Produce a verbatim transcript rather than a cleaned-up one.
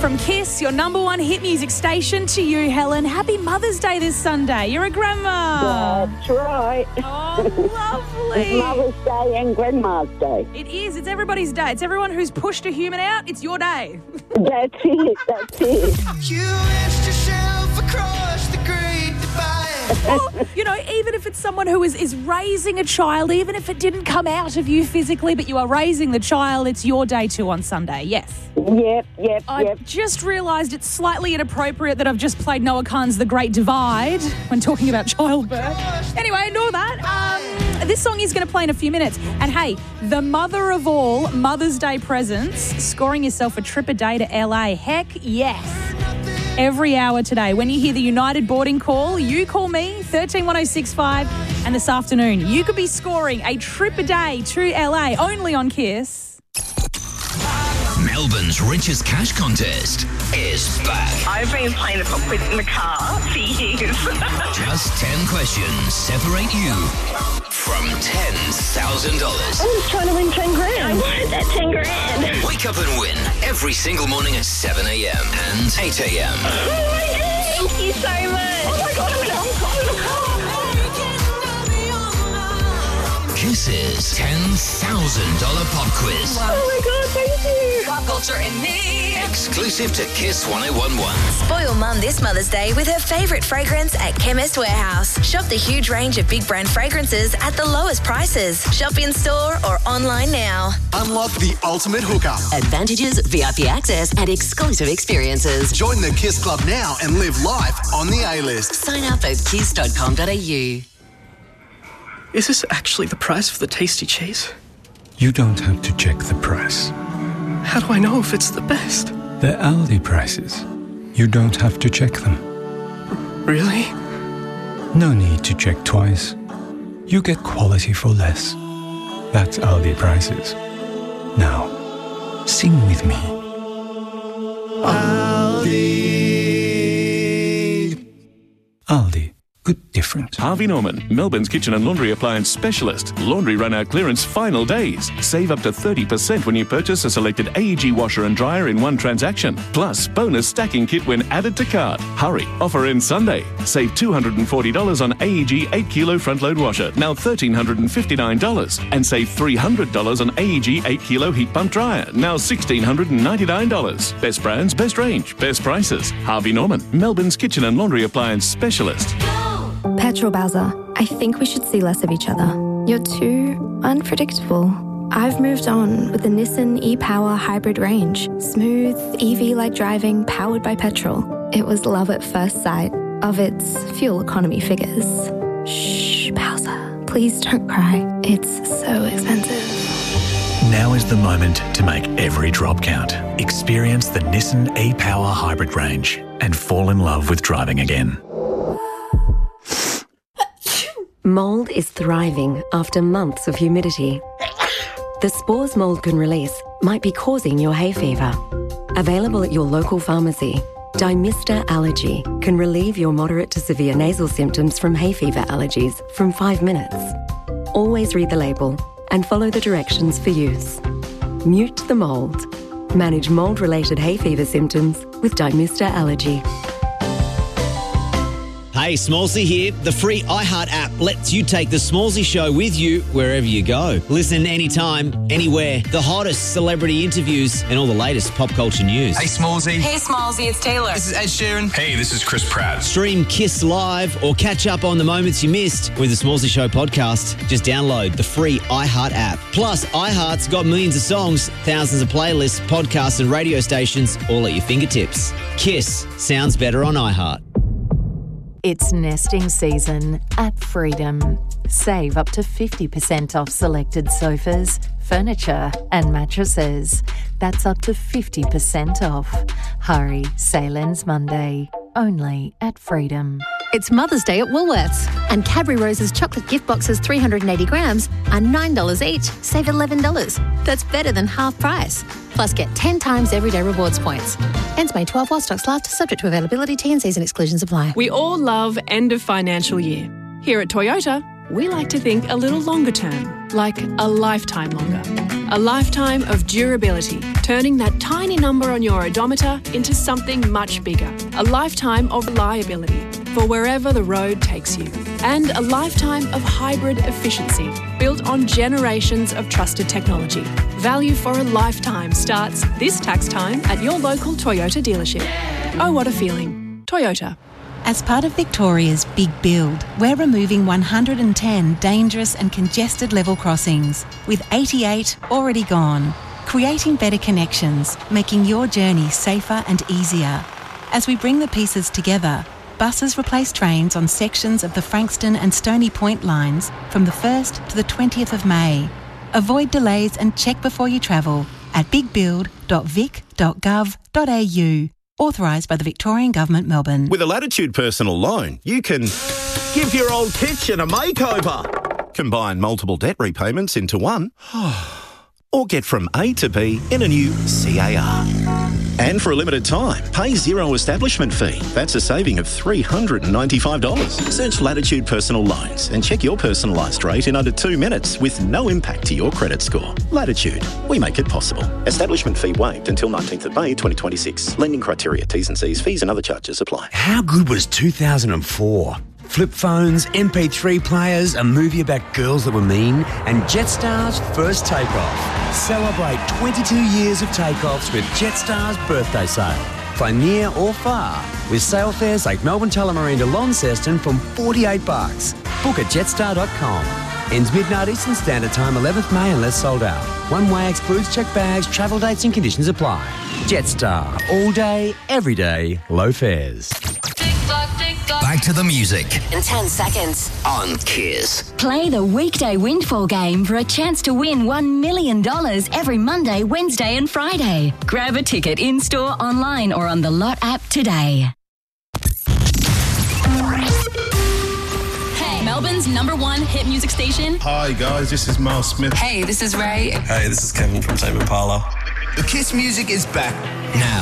From Kiss, your number one hit music station, to you, Helen. Happy Mother's Day this Sunday. You're a grandma. That's right. Oh, lovely. It's Mother's Day and Grandma's Day. It is. It's everybody's day. It's everyone who's pushed a human out. It's your day. That's it. That's it. You asked yourself across the great divide. Or, you know, even if it's someone who is, is raising a child, even if it didn't come out of you physically, but you are raising the child, it's your day too on Sunday. Yes. Yep, yep, I yep. just realised it's slightly inappropriate that I've just played Noah Kahan's The Great Divide when talking about childbirth. Anyway, ignore that. Um, this song is going to play in a few minutes. And hey, the mother of all Mother's Day presents, scoring yourself a trip a day to L A. Heck yes. Every hour today. When you hear the United boarding call, you call me, one three one oh six five, and this afternoon you could be scoring a trip a day to L A, only on Kiss. Melbourne's Richest Cash Contest is back. I've been playing it for quid in the car for years. Just ten questions separate you from ten thousand dollars. I'm just trying to win ten grand. I wanted that ten grand. Wake up and win every single morning at seven a.m. and eight a.m. Oh my God. Thank you so much. Oh my God, I'm in a whole car. Kiss's ten thousand dollars pop quiz. Oh my God, thank you. Pop culture in me. Exclusive to Kiss one oh one point one. Spoil Mum this Mother's Day with her favourite fragrance at Chemist Warehouse. Shop the huge range of big brand fragrances at the lowest prices. Shop in store or online now. Unlock the ultimate hookup. Advantages, V I P access, and exclusive experiences. Join the Kiss Club now and live life on the A-list. Sign up at kiss dot com dot a u. Is this actually the price for the tasty cheese? You don't have to check the price. How do I know if it's the best? They're Aldi prices. You don't have to check them. Really? No need to check twice. You get quality for less. That's Aldi prices. Now, sing with me. Aldi. Aldi. Good different. Harvey Norman, Melbourne's kitchen and laundry appliance specialist. Laundry run-out clearance final days. Save up to thirty percent when you purchase a selected A E G washer and dryer in one transaction. Plus, bonus stacking kit when added to cart. Hurry, offer ends Sunday. Save two hundred forty dollars on A E G eight kilo front-load washer, now one thousand three hundred fifty-nine dollars. And save three hundred dollars on A E G eight kilo heat pump dryer, now one thousand six hundred ninety-nine dollars. Best brands, best range, best prices. Harvey Norman, Melbourne's kitchen and laundry appliance specialist. Petrol Bowser, I think we should see less of each other. You're too unpredictable. I've moved on with the Nissan e-Power hybrid range. Smooth, E V-like driving, powered by petrol. It was love at first sight of its fuel economy figures. Shh, Bowser, please don't cry. It's so expensive. Now is the moment to make every drop count. Experience the Nissan e-Power hybrid range and fall in love with driving again. Mould is thriving after months of humidity. The spores mould can release might be causing your hay fever. Available at your local pharmacy, Dymista Allergy can relieve your moderate to severe nasal symptoms from hay fever allergies from five minutes. Always read the label and follow the directions for use. Mute the mould. Manage mould-related hay fever symptoms with Dymista Allergy. Hey, Smallsy here. The free iHeart app lets you take the Smallsy Show with you wherever you go. Listen anytime, anywhere. The hottest celebrity interviews and all the latest pop culture news. Hey, Smallsy. Hey, Smallsy, it's Taylor. This is Ed Sheeran. Hey, this is Chris Pratt. Stream Kiss Live or catch up on the moments you missed with the Smallsy Show podcast. Just download the free iHeart app. Plus, iHeart's got millions of songs, thousands of playlists, podcasts and radio stations all at your fingertips. Kiss sounds better on iHeart. It's nesting season at Freedom. Save up to fifty percent off selected sofas, furniture and mattresses. That's up to fifty percent off. Hurry, sale ends Monday. Only at Freedom. It's Mother's Day at Woolworths, and Cadbury Rose's chocolate gift boxes three hundred eighty grams are nine dollars each. Save eleven dollars. That's better than half price. Plus get ten times everyday rewards points. Ends May twelfth while stocks last, subject to availability, T and C's and exclusions apply. We all love end of financial year. Here at Toyota, We like to think a little longer term, like a lifetime longer. A lifetime of durability, turning that tiny number on your odometer into something much bigger. A lifetime of reliability for wherever the road takes you. And a lifetime of hybrid efficiency, built on generations of trusted technology. Value for a lifetime starts this tax time at your local Toyota dealership. Oh, what a feeling. Toyota. As part of Victoria's Big Build, we're removing one hundred ten dangerous and congested level crossings, with eighty-eight already gone, creating better connections, making your journey safer and easier. As we bring the pieces together, buses replace trains on sections of the Frankston and Stony Point lines from the first to the twentieth of May. Avoid delays and check before you travel at big build dot vic dot gov dot a u. Authorised by the Victorian Government, Melbourne. With a Latitude personal loan, you can give your old kitchen a makeover, combine multiple debt repayments into one, or get from A to B in a new C A R. And for a limited time, pay zero establishment fee. That's a saving of three hundred ninety-five dollars. Search Latitude Personal Loans and check your personalised rate in under two minutes with no impact to your credit score. Latitude, we make it possible. Establishment fee waived until nineteenth of May twenty twenty-six. Lending criteria, T's and C's, fees and other charges apply. How good was two thousand four? Flip phones, M P three players, a movie about girls that were mean, and Jetstar's first takeoff. Celebrate twenty-two years of takeoffs with Jetstar's birthday sale. Fly near or far with sale fares like Melbourne Tullamarine to Launceston from forty-eight bucks. Book at jetstar dot com. Ends midnight Eastern Standard Time, eleventh May unless sold out. One way excludes checked bags, travel dates and conditions apply. Jetstar. All day, every day, low fares. Back to the music In ten seconds. on Kiss. Play the weekday Windfall game for a chance to win one million dollars every Monday, Wednesday and Friday. Grab a ticket in-store, online or on the Lot app today. Hey, Melbourne's number one hit music station. Hi guys, this is Miles Smith. Hey, this is Ray. Hey, this is Kevin from Tame Impala. The Kiss music is back now.